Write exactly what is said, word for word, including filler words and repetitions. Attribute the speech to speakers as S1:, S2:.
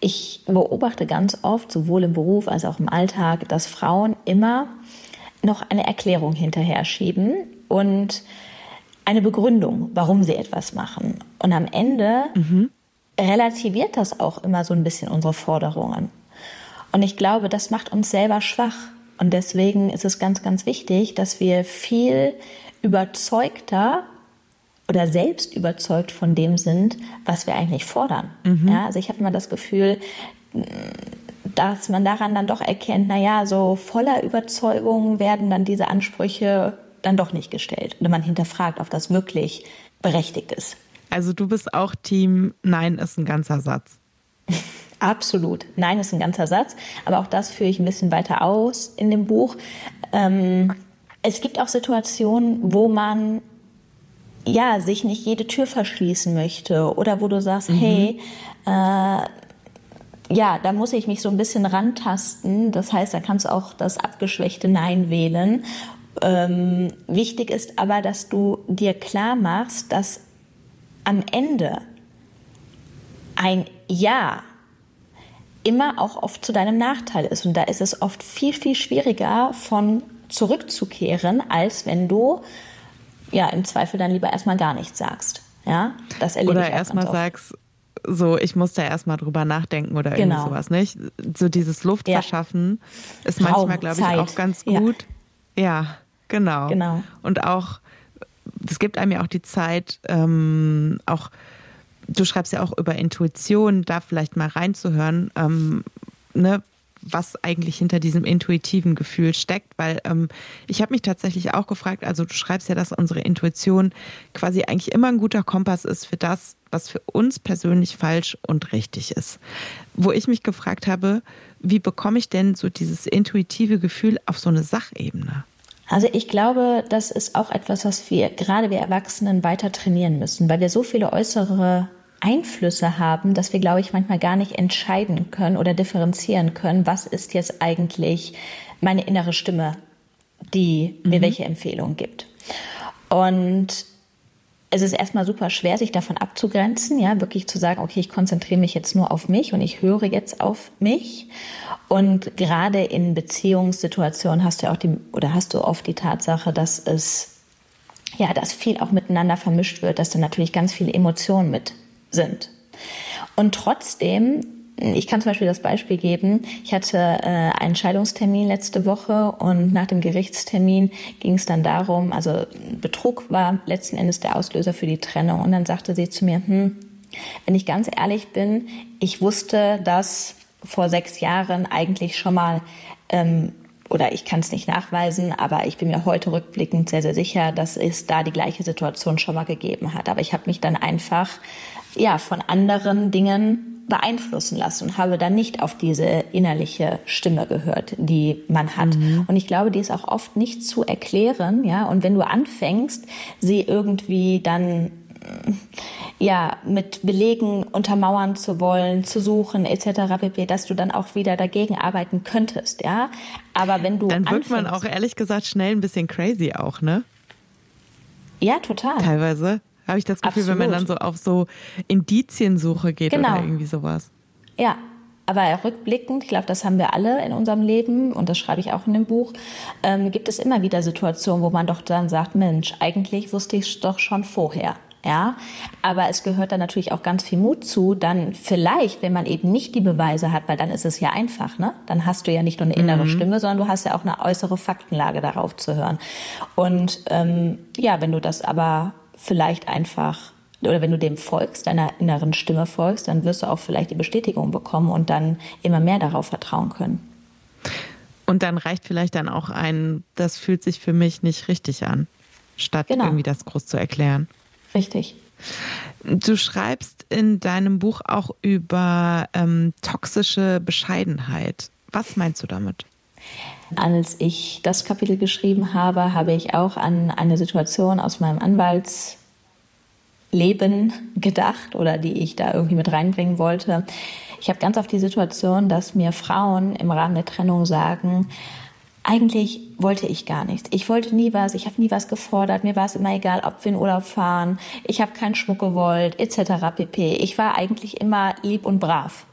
S1: ich beobachte ganz oft, sowohl im Beruf als auch im Alltag, dass Frauen immer noch eine Erklärung hinterher schieben und eine Begründung, warum sie etwas machen. Und am Ende mhm. relativiert das auch immer so ein bisschen unsere Forderungen. Und ich glaube, das macht uns selber schwach. Und deswegen ist es ganz, ganz wichtig, dass wir viel überzeugter oder selbst überzeugt von dem sind, was wir eigentlich fordern. Mhm. Ja, also ich habe immer das Gefühl, dass man daran dann doch erkennt, naja, so voller Überzeugung werden dann diese Ansprüche dann doch nicht gestellt. Oder man hinterfragt, ob das wirklich berechtigt ist.
S2: Also du bist auch Team Nein ist ein ganzer Satz.
S1: Absolut. Nein ist ein ganzer Satz. Aber auch das führe ich ein bisschen weiter aus in dem Buch. Ähm, es gibt auch Situationen, wo man ja, sich nicht jede Tür verschließen möchte oder wo du sagst, mhm. hey, äh, ja, da muss ich mich so ein bisschen rantasten. Das heißt, da kannst du auch das abgeschwächte Nein wählen. Ähm, wichtig ist aber, dass du dir klar machst, dass am Ende ein Ja immer auch oft zu deinem Nachteil ist. Und da ist es oft viel, viel schwieriger, von zurückzukehren, als wenn du ja, im Zweifel dann lieber erstmal gar nichts sagst. Ja, das erlebe
S2: oder
S1: ich auch
S2: erstmal sagst, so, ich muss da erstmal drüber nachdenken oder
S1: genau.
S2: irgendwie sowas, nicht? So dieses Luft
S1: ja.
S2: verschaffen ist
S1: Raum,
S2: manchmal, glaube ich,
S1: Zeit.
S2: auch ganz gut. Ja, ja genau.
S1: genau.
S2: Und auch, es gibt einem ja auch die Zeit, ähm, auch, du schreibst ja auch über Intuition, da vielleicht mal reinzuhören, ähm, ne, was eigentlich hinter diesem intuitiven Gefühl steckt, weil ähm, ich habe mich tatsächlich auch gefragt, also du schreibst ja, dass unsere Intuition quasi eigentlich immer ein guter Kompass ist für das, was für uns persönlich falsch und richtig ist. Wo ich mich gefragt habe, wie bekomme ich denn so dieses intuitive Gefühl auf so eine Sachebene?
S1: Also ich glaube, das ist auch etwas, was wir, gerade wir Erwachsenen, weiter trainieren müssen, weil wir so viele äußere Einflüsse haben, dass wir, glaube ich, manchmal gar nicht entscheiden können oder differenzieren können, was ist jetzt eigentlich meine innere Stimme, die mir mhm. welche Empfehlung gibt. Und es ist erstmal super schwer, sich davon abzugrenzen, ja, wirklich zu sagen, okay, ich konzentriere mich jetzt nur auf mich und ich höre jetzt auf mich. Und gerade in Beziehungssituationen hast du auch die, oder hast du oft die Tatsache, dass es, ja, dass viel auch miteinander vermischt wird, dass da natürlich ganz viele Emotionen mit sind. Und trotzdem, ich kann zum Beispiel das Beispiel geben, ich hatte äh, einen Scheidungstermin letzte Woche und nach dem Gerichtstermin ging es dann darum, also Betrug war letzten Endes der Auslöser für die Trennung. Und dann sagte sie zu mir, hm, wenn ich ganz ehrlich bin, ich wusste, dass vor sechs Jahren eigentlich schon mal, ähm, oder ich kann es nicht nachweisen, aber ich bin mir heute rückblickend sehr, sehr sicher, dass es da die gleiche Situation schon mal gegeben hat. Aber ich habe mich dann einfach ja, von anderen Dingen beeinflussen lassen und habe dann nicht auf diese innerliche Stimme gehört, die man hat. Mhm. Und ich glaube, die ist auch oft nicht zu erklären, ja. Und wenn du anfängst, sie irgendwie dann ja mit Belegen untermauern zu wollen, zu suchen et cetera pp., dass du dann auch wieder dagegen arbeiten könntest, ja. Aber wenn du
S2: dann wirkt
S1: anfängst,
S2: man auch ehrlich gesagt schnell ein bisschen crazy auch, ne?
S1: Ja, total.
S2: Teilweise. Habe ich das Gefühl, Absolut. Wenn man dann so auf so Indiziensuche geht genau. oder irgendwie sowas.
S1: Ja, aber rückblickend, ich glaube, das haben wir alle in unserem Leben und das schreibe ich auch in dem Buch, ähm, gibt es immer wieder Situationen, wo man doch dann sagt, Mensch, eigentlich wusste ich es doch schon vorher. Ja, aber es gehört dann natürlich auch ganz viel Mut zu, dann vielleicht, wenn man eben nicht die Beweise hat, weil dann ist es ja einfach, ne? Dann hast du ja nicht nur eine innere mhm. Stimme, sondern du hast ja auch eine äußere Faktenlage darauf zu hören. Und ähm, ja, wenn du das aber vielleicht einfach, oder wenn du dem folgst, deiner inneren Stimme folgst, dann wirst du auch vielleicht die Bestätigung bekommen und dann immer mehr darauf vertrauen können.
S2: Und dann reicht vielleicht dann auch ein, das fühlt sich für mich nicht richtig an, statt genau. irgendwie das groß zu erklären.
S1: Richtig.
S2: Du schreibst in deinem Buch auch über ähm, toxische Bescheidenheit. Was meinst du damit?
S1: Als ich das Kapitel geschrieben habe, habe ich auch an eine Situation aus meinem Anwaltsleben gedacht oder die ich da irgendwie mit reinbringen wollte. Ich habe ganz oft die Situation, dass mir Frauen im Rahmen der Trennung sagen, eigentlich wollte ich gar nichts. Ich wollte nie was, ich habe nie was gefordert. Mir war es immer egal, ob wir in Urlaub fahren. Ich habe keinen Schmuck gewollt, et cetera pp. Ich war eigentlich immer lieb und brav.